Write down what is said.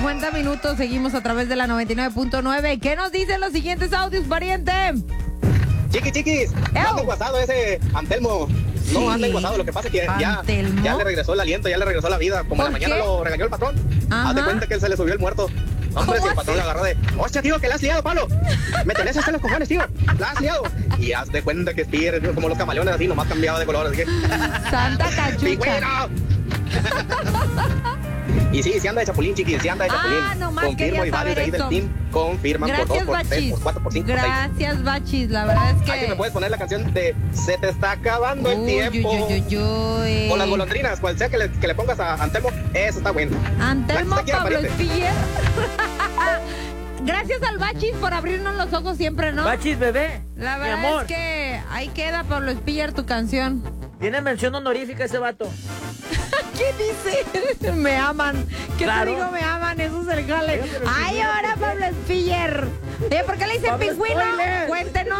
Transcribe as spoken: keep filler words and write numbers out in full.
cincuenta minutos. Seguimos a través de la noventa y nueve punto nueve. ¿Qué nos dicen los siguientes audios, pariente? Chiquis, chiquis. No anda enguasado ese Antelmo. Sí. No anda enguasado. Lo que pasa es que ya, ya le regresó el aliento, ya le regresó la vida. Como en la mañana lo regañó el patrón. Ajá. Haz de cuenta que se le subió el muerto. Hombre, si el patrón le agarró de, hostia, tío, que la has liado, Pablo. Me tenés hasta los cojones, tío. La has liado. Y haz de cuenta que Spear, tío, como los camaleones así, nomás cambiado de color. Así que... Santa cachucha. Y sí, sí anda de chapulín, chiquis, sí anda de chapulín. Ah, nomás confirmo y varios de ahí del team confirman. Gracias, por dos, por tres, por cuatro, por cinco, Gracias, por seis. Bachis, la verdad es que... Ay, que me puedes poner la canción de Se te está acabando uy, el tiempo. Uy, uy, uy, uy. O las golondrinas, cual sea que le, que le pongas a Antelmo, eso está bueno. Antelmo Pablo Espiller. Gracias al Bachis por abrirnos los ojos siempre, ¿no? Bachis, bebé. La verdad mi amor. Es que ahí queda, Pablo Espiller, tu canción. Tiene mención honorífica ese vato. ¿Qué dice? Me aman. ¿Qué claro. te digo? Me aman. Eso es el jale. Ay, ahora Pablo Espiller. ¿Eh? ¿Por qué le dicen pingüino? Cuéntame.